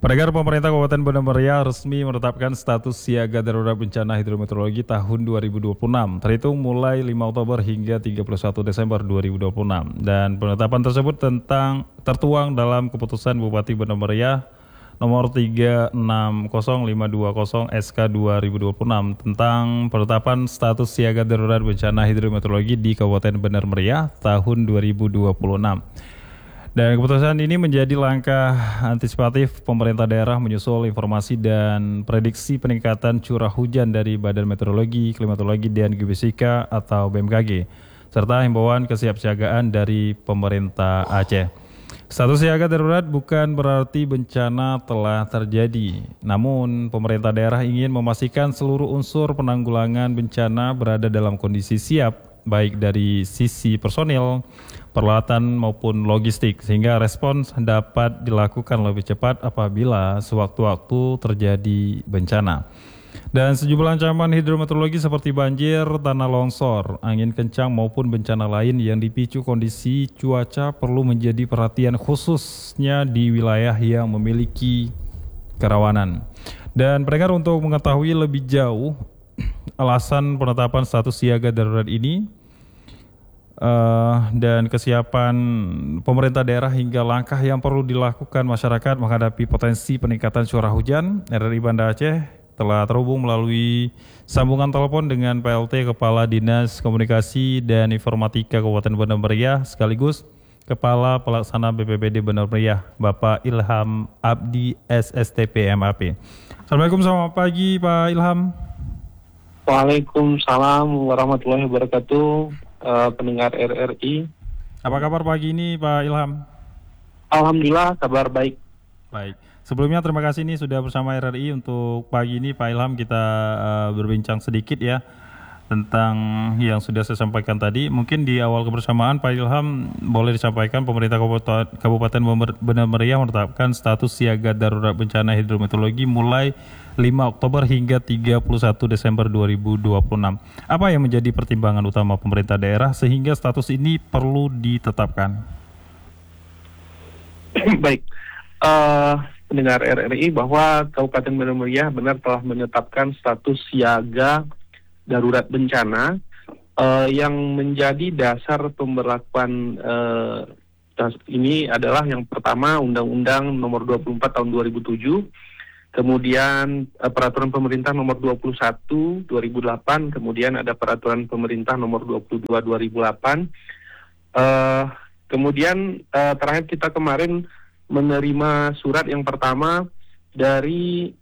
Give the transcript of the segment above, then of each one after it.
Pendengar, pemerintah Kabupaten Bandar Meriah resmi menetapkan status siaga darurat bencana hidrometeorologi tahun 2026, terhitung mulai 5 Oktober hingga 31 Desember 2026. Dan penetapan tersebut tertuang dalam keputusan Bupati Bandar Meriah nomor 360520 SK 2026 tentang penetapan status siaga darurat bencana hidrometeorologi di Kabupaten Bandar Meriah tahun 2026. Dan keputusan ini menjadi langkah antisipatif pemerintah daerah menyusul informasi dan prediksi peningkatan curah hujan dari Badan Meteorologi, Klimatologi, dan Geofisika atau BMKG, serta himbauan kesiapsiagaan dari pemerintah Aceh. Status siaga darurat bukan berarti bencana telah terjadi, namun pemerintah daerah ingin memastikan seluruh unsur penanggulangan bencana berada dalam kondisi siap, baik dari sisi personil, peralatan maupun logistik, sehingga respons dapat dilakukan lebih cepat apabila sewaktu-waktu terjadi bencana. Dan sejumlah ancaman hidrometeorologi seperti banjir, tanah longsor, angin kencang maupun bencana lain yang dipicu kondisi cuaca perlu menjadi perhatian khususnya di wilayah yang memiliki kerawanan. Dan pendengar, untuk mengetahui lebih jauh alasan penetapan status siaga darurat ini dan kesiapan pemerintah daerah hingga langkah yang perlu dilakukan masyarakat menghadapi potensi peningkatan curah hujan, RRI Banda Aceh telah terhubung melalui sambungan telepon dengan PLT Kepala Dinas Komunikasi dan Informatika Kabupaten Bandar Meriah sekaligus Kepala Pelaksana BPBD Bandar Meriah, Bapak Ilham Abdi SSTP MAP. Assalamualaikum, selamat pagi Pak Ilham. Waalaikumsalam warahmatullahi wabarakatuh. Pendengar RRI. Apa kabar pagi ini Pak Ilham? Alhamdulillah kabar baik. Baik. Sebelumnya terima kasih nih sudah bersama RRI untuk pagi ini Pak Ilham, kita berbincang sedikit ya tentang yang sudah saya sampaikan tadi. Mungkin di awal kebersamaan Pak Ilham boleh disampaikan pemerintah Kabupaten Bandar Meriah menetapkan status siaga darurat bencana hidrometeorologi mulai 5 Oktober hingga 31 Desember 2026. Apa yang menjadi pertimbangan utama pemerintah daerah sehingga status ini perlu ditetapkan? Baik, pendengar RRI, bahwa Kabupaten Bandar Meriah benar telah menetapkan status siaga darurat bencana yang menjadi dasar pemberlakuan ini adalah yang pertama Undang-Undang Nomor 24 Tahun 2007. Kemudian Peraturan Pemerintah Nomor 21 2008, kemudian ada Peraturan Pemerintah Nomor 22 2008. Kemudian terakhir kita kemarin menerima surat yang pertama dari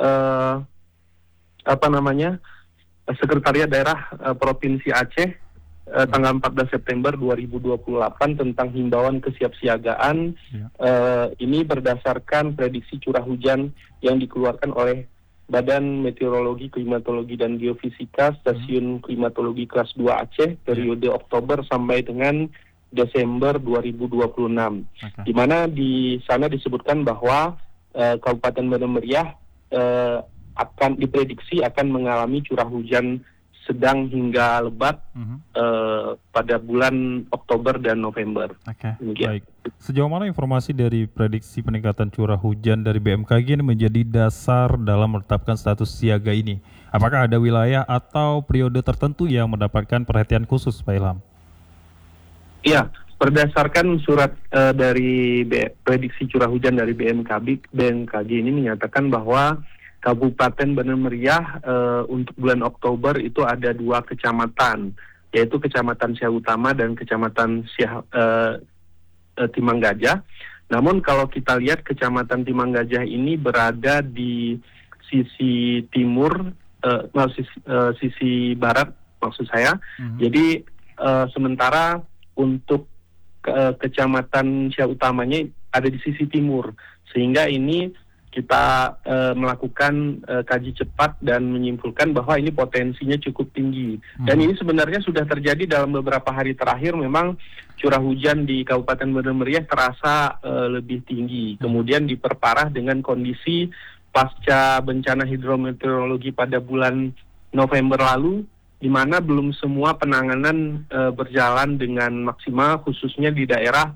Sekretariat Daerah Provinsi Aceh tanggal 14 September 2028 tentang himbauan kesiapsiagaan. Ini berdasarkan prediksi curah hujan yang dikeluarkan oleh Badan Meteorologi, Klimatologi, dan Geofisika Stasiun Klimatologi Kelas 2 Aceh periode Oktober sampai dengan Desember 2026. Di mana di sana disebutkan bahwa Kabupaten Bandar Meriah akan diprediksi akan mengalami curah hujan sedang hingga lebat pada bulan Oktober dan November. Baik. Sejauh mana informasi dari prediksi peningkatan curah hujan dari BMKG ini menjadi dasar dalam menetapkan status siaga ini? Apakah ada wilayah atau periode tertentu yang mendapatkan perhatian khusus, Pak Ilham? Iya, berdasarkan surat dari prediksi curah hujan dari BMKG ini menyatakan bahwa Kabupaten Bandar Meriah untuk bulan Oktober itu ada 2 kecamatan, yaitu Kecamatan Siah Utama dan Kecamatan Siah Timanggajah. Namun kalau kita lihat Kecamatan Timanggajah ini berada di sisi timur, sisi barat maksud saya. Jadi sementara untuk Kecamatan Siah Utamanya ada di sisi timur, sehingga ini kita melakukan kaji cepat dan menyimpulkan bahwa ini potensinya cukup tinggi. Dan ini sebenarnya sudah terjadi dalam beberapa hari terakhir. Memang curah hujan di Kabupaten Bandar Meriah terasa lebih tinggi. Kemudian diperparah dengan kondisi pasca bencana hidrometeorologi pada bulan November lalu, di mana belum semua penanganan berjalan dengan maksimal, khususnya di daerah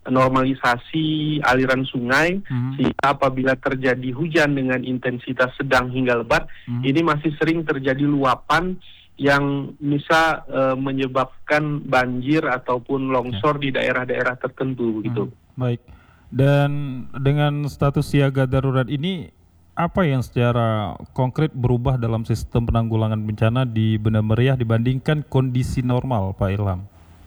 normalisasi aliran sungai, sehingga apabila terjadi hujan dengan intensitas sedang hingga lebat, ini masih sering terjadi luapan yang bisa menyebabkan banjir ataupun longsor di daerah-daerah tertentu begitu. Baik. Dan dengan status siaga darurat ini, apa yang secara konkret berubah dalam sistem penanggulangan bencana di Benar Meriah dibandingkan kondisi normal, Pak Ilham?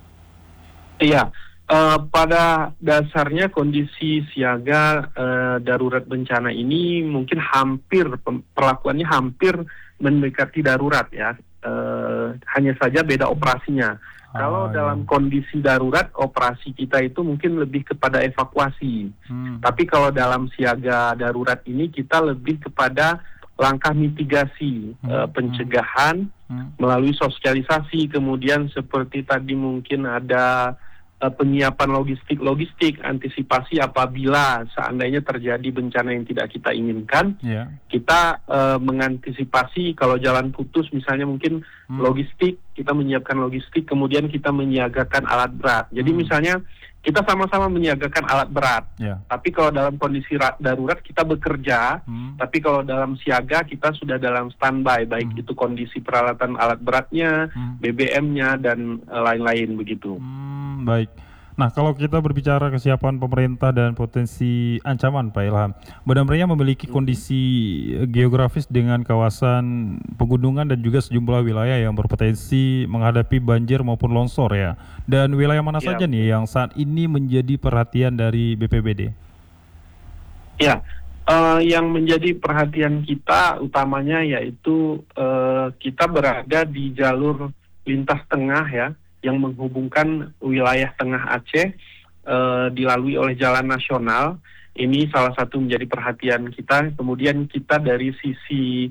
Iya, pada dasarnya kondisi siaga darurat bencana ini mungkin perlakuannya hampir mendekati darurat ya. Hanya saja beda operasinya. Kalau dalam kondisi darurat, operasi kita itu mungkin lebih kepada evakuasi. Tapi kalau dalam siaga darurat ini kita lebih kepada langkah mitigasi, pencegahan melalui sosialisasi, kemudian seperti tadi mungkin ada penyiapan logistik, antisipasi apabila seandainya terjadi bencana yang tidak kita inginkan, kita mengantisipasi kalau jalan putus misalnya mungkin logistik, kita menyiapkan logistik, kemudian kita menyiagakan alat berat. Jadi misalnya kita sama-sama menyiagakan alat berat, tapi kalau dalam kondisi darurat kita bekerja, tapi kalau dalam siaga kita sudah dalam standby, baik itu kondisi peralatan alat beratnya, BBM-nya, dan lain-lain begitu. Baik. Nah, kalau kita berbicara kesiapan pemerintah dan potensi ancaman, Pak Ilham, Benar Meriah memiliki kondisi geografis dengan kawasan pegunungan dan juga sejumlah wilayah yang berpotensi menghadapi banjir maupun longsor ya. Dan wilayah mana saja nih yang saat ini menjadi perhatian dari BPBD? Ya, yang menjadi perhatian kita utamanya yaitu kita berada di jalur lintas tengah ya, yang menghubungkan wilayah tengah Aceh dilalui oleh jalan nasional. Ini salah satu menjadi perhatian kita. Kemudian kita dari sisi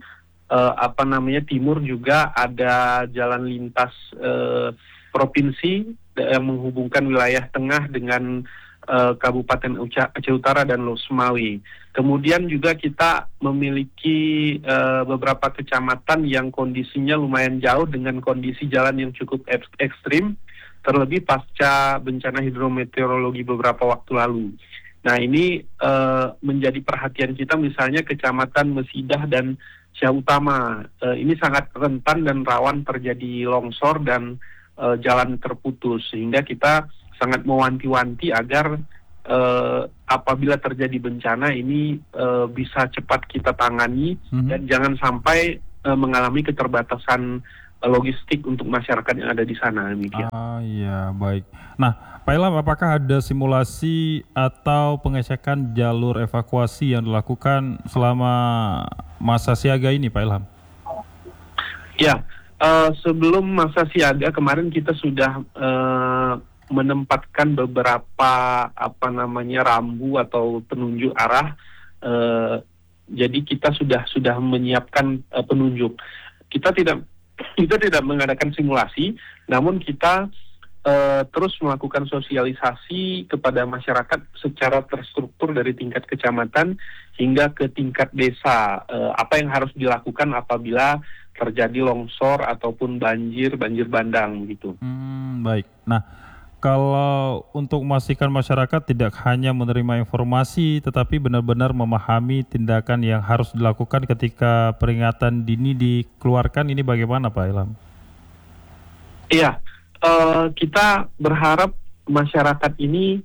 timur juga ada jalan lintas provinsi yang menghubungkan wilayah tengah dengan Kabupaten Aceh Utara dan Losmawi. Kemudian juga kita memiliki beberapa kecamatan yang kondisinya lumayan jauh dengan kondisi jalan yang cukup ekstrim, terlebih pasca bencana hidrometeorologi beberapa waktu lalu. Nah, ini menjadi perhatian kita, misalnya Kecamatan Mesidah dan Syah Utama. Ini sangat rentan dan rawan terjadi longsor dan jalan terputus, sehingga kita sangat mewanti-wanti agar apabila terjadi bencana ini bisa cepat kita tangani dan jangan sampai mengalami keterbatasan logistik untuk masyarakat yang ada di sana. Demikian. Iya, baik. Nah, Pak Ilham, apakah ada simulasi atau pengecekan jalur evakuasi yang dilakukan selama masa siaga ini, Pak Ilham? Ya, sebelum masa siaga kemarin kita sudah menempatkan beberapa rambu atau penunjuk arah. Jadi kita sudah menyiapkan penunjuk. Kita tidak mengadakan simulasi, namun kita terus melakukan sosialisasi kepada masyarakat secara terstruktur dari tingkat kecamatan hingga ke tingkat desa. Apa yang harus dilakukan apabila terjadi longsor ataupun banjir bandang gitu. Baik. Nah, kalau untuk memastikan masyarakat tidak hanya menerima informasi, tetapi benar-benar memahami tindakan yang harus dilakukan ketika peringatan dini dikeluarkan, ini bagaimana, Pak Ilham? Iya, kita berharap masyarakat ini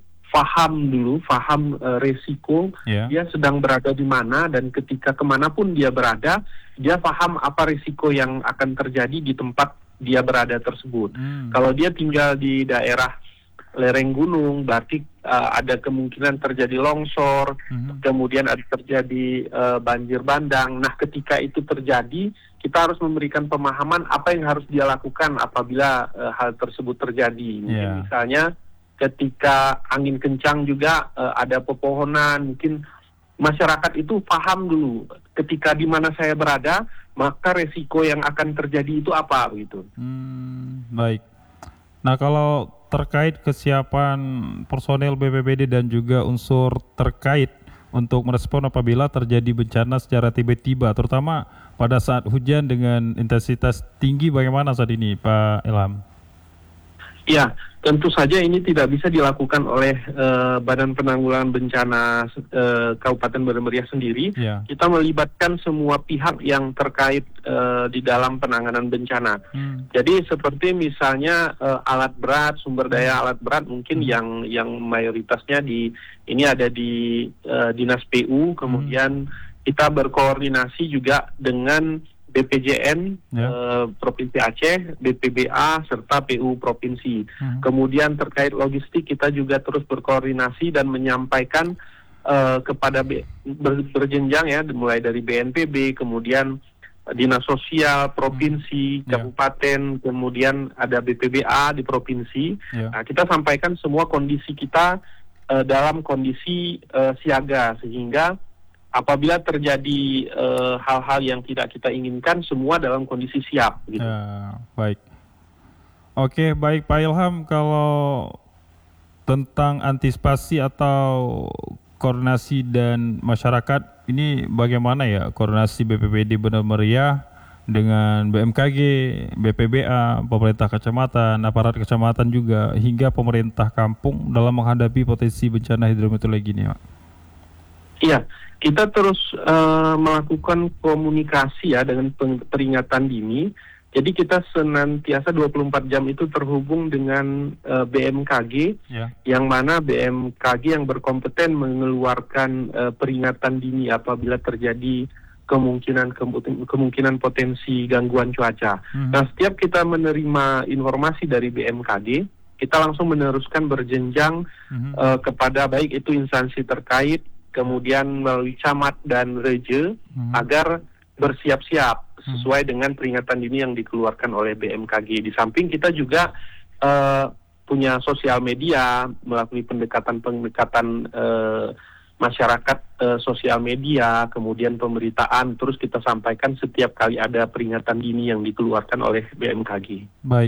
paham resiko, dia sedang berada di mana, dan ketika kemanapun dia berada, dia paham apa risiko yang akan terjadi di tempat dia berada tersebut. Kalau dia tinggal di daerah lereng gunung, berarti ada kemungkinan terjadi longsor, kemudian ada terjadi banjir bandang. Nah, ketika itu terjadi, kita harus memberikan pemahaman apa yang harus dia lakukan apabila hal tersebut terjadi. Misalnya ketika angin kencang juga ada pepohonan, mungkin masyarakat itu paham dulu ketika di mana saya berada, maka resiko yang akan terjadi itu apa gitu. Baik. Nah, kalau terkait kesiapan personel BPBD dan juga unsur terkait untuk merespon apabila terjadi bencana secara tiba-tiba, terutama pada saat hujan dengan intensitas tinggi, bagaimana saat ini, Pak Ilham? Ya, tentu saja ini tidak bisa dilakukan oleh Badan Penanggulangan Bencana Kabupaten Bener Meriah sendiri. Ya. Kita melibatkan semua pihak yang terkait di dalam penanganan bencana. Jadi seperti misalnya alat berat, sumber daya alat berat mungkin yang mayoritasnya ini ada di Dinas PU, kemudian kita berkoordinasi juga dengan BPJN Provinsi Aceh, BPBA, serta PU Provinsi. Kemudian terkait logistik kita juga terus berkoordinasi dan menyampaikan kepada berjenjang ya, mulai dari BNPB, kemudian Dinas Sosial, Provinsi, Kabupaten, kemudian ada BPBA di Provinsi. Nah, kita sampaikan semua kondisi kita dalam kondisi siaga, sehingga apabila terjadi hal-hal yang tidak kita inginkan, semua dalam kondisi siap. Gitu. Baik. Oke, baik Pak Ilham, kalau tentang antisipasi atau koordinasi dan masyarakat, ini bagaimana ya koordinasi BPBD Bener Meriah dengan BMKG, BPBA, pemerintah kecamatan, aparat kecamatan juga, hingga pemerintah kampung dalam menghadapi potensi bencana hidrometeorologi ini, Pak? Iya, kita terus melakukan komunikasi ya dengan peringatan dini. Jadi kita senantiasa 24 jam itu terhubung dengan BMKG, yang mana BMKG yang berkompeten mengeluarkan peringatan dini apabila terjadi kemungkinan potensi gangguan cuaca. Nah, setiap kita menerima informasi dari BMKG, kita langsung meneruskan berjenjang kepada baik itu instansi terkait, kemudian melalui camat dan reje, agar bersiap-siap sesuai dengan peringatan dini yang dikeluarkan oleh BMKG. Di samping kita juga punya sosial media, melalui pendekatan masyarakat sosial media, kemudian pemberitaan, terus kita sampaikan setiap kali ada peringatan dini yang dikeluarkan oleh BMKG. Baik.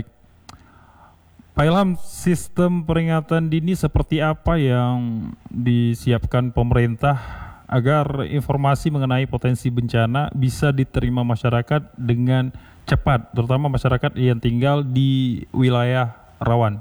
Pak Ilham, sistem peringatan dini seperti apa yang disiapkan pemerintah agar informasi mengenai potensi bencana bisa diterima masyarakat dengan cepat, terutama masyarakat yang tinggal di wilayah rawan?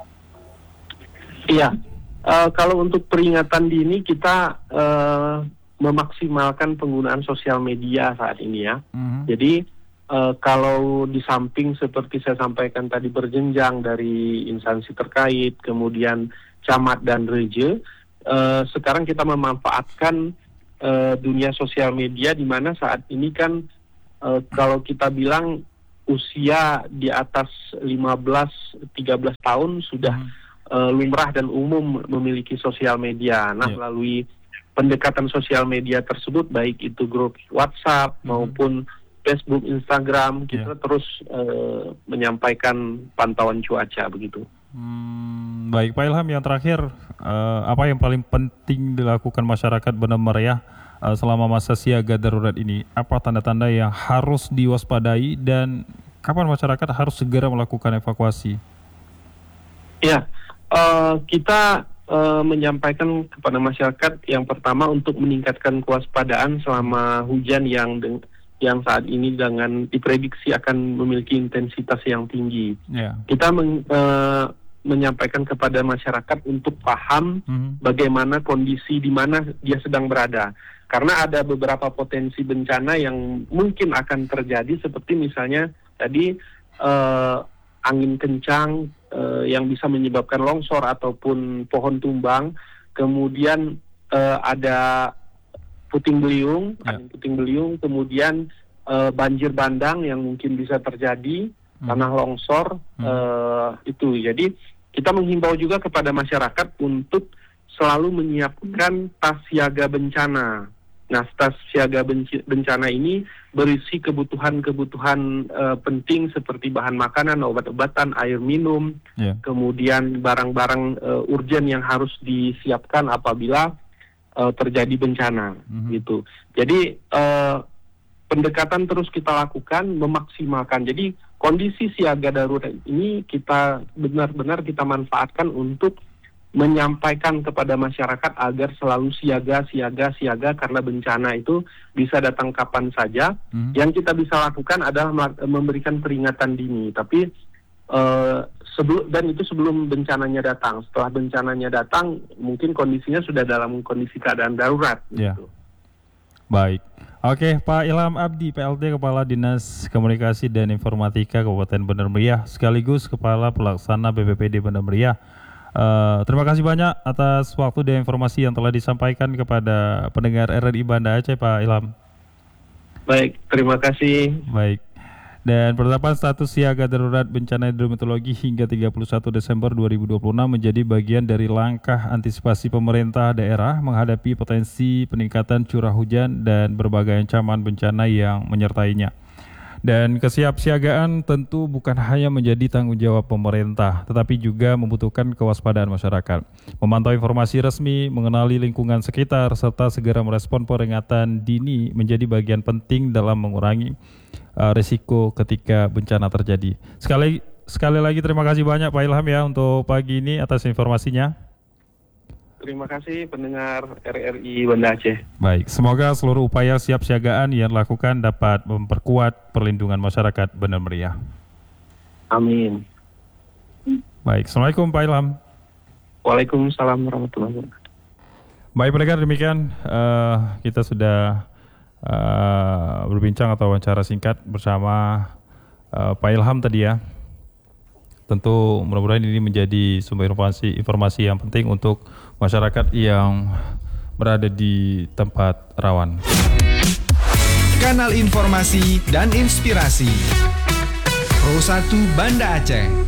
Iya, kalau untuk peringatan dini kita memaksimalkan penggunaan sosial media saat ini ya. Jadi kalau di samping seperti saya sampaikan tadi berjenjang dari instansi terkait, kemudian camat dan reje, sekarang kita memanfaatkan dunia sosial media, di mana saat ini kan kalau kita bilang usia di atas 15-13 tahun sudah lumrah dan umum memiliki sosial media. Nah, melalui pendekatan sosial media tersebut, baik itu grup WhatsApp maupun Facebook, Instagram, kita terus menyampaikan pantauan cuaca begitu. Baik Pak Ilham, yang terakhir, apa yang paling penting dilakukan masyarakat Bener Meriah selama masa siaga darurat ini? Apa tanda-tanda yang harus diwaspadai dan kapan masyarakat harus segera melakukan evakuasi? Ya, kita menyampaikan kepada masyarakat yang pertama untuk meningkatkan kewaspadaan selama hujan yang saat ini dengan diprediksi akan memiliki intensitas yang tinggi. Kita menyampaikan kepada masyarakat untuk paham bagaimana kondisi di mana dia sedang berada. Karena ada beberapa potensi bencana yang mungkin akan terjadi, seperti misalnya tadi angin kencang yang bisa menyebabkan longsor ataupun pohon tumbang. Kemudian ada puting beliung, angin puting beliung, kemudian banjir bandang yang mungkin bisa terjadi, tanah longsor, itu. Jadi kita menghimbau juga kepada masyarakat untuk selalu menyiapkan tas siaga bencana. Nah, tas siaga bencana ini berisi kebutuhan-kebutuhan penting seperti bahan makanan, obat-obatan, air minum, kemudian barang-barang urgen yang harus disiapkan apabila terjadi bencana, gitu. Jadi pendekatan terus kita lakukan, memaksimalkan. Jadi kondisi siaga darurat ini kita benar-benar kita manfaatkan untuk menyampaikan kepada masyarakat agar selalu siaga karena bencana itu bisa datang kapan saja. Yang kita bisa lakukan adalah memberikan peringatan dini. Tapi sebelum bencananya datang. Setelah bencananya datang, mungkin kondisinya sudah dalam kondisi keadaan darurat. Ya. Gitu. Baik. Oke, Pak Ilham Abdi, PLT Kepala Dinas Komunikasi dan Informatika Kabupaten Bandar Meriah, sekaligus Kepala Pelaksana BPPD Bandar Meriah. Terima kasih banyak atas waktu dan informasi yang telah disampaikan kepada pendengar RRI Banda Aceh, Pak Ilham. Baik, terima kasih. Baik. Dan penetapan status siaga darurat bencana hidrometeorologi hingga 31 Desember 2026 menjadi bagian dari langkah antisipasi pemerintah daerah menghadapi potensi peningkatan curah hujan dan berbagai ancaman bencana yang menyertainya. Dan kesiapsiagaan tentu bukan hanya menjadi tanggung jawab pemerintah, tetapi juga membutuhkan kewaspadaan masyarakat. Memantau informasi resmi, mengenali lingkungan sekitar, serta segera merespon peringatan dini menjadi bagian penting dalam mengurangi risiko ketika bencana terjadi. Sekali lagi terima kasih banyak Pak Ilham ya untuk pagi ini atas informasinya. Terima kasih pendengar RRI Banda Aceh. Baik, semoga seluruh upaya siapsiagaan yang dilakukan dapat memperkuat perlindungan masyarakat Bandar Meriah. Amin. Baik, Assalamualaikum Pak Ilham. Waalaikumsalam warahmatullahi wabarakatuh. Baik pendengar, demikian kita sudah berbincang atau wawancara singkat bersama Pak Ilham tadi ya. Tentu mudah-mudahan ini menjadi sumber informasi yang penting untuk masyarakat yang berada di tempat rawan. Kanal informasi dan inspirasi Pro 1 Banda Aceh.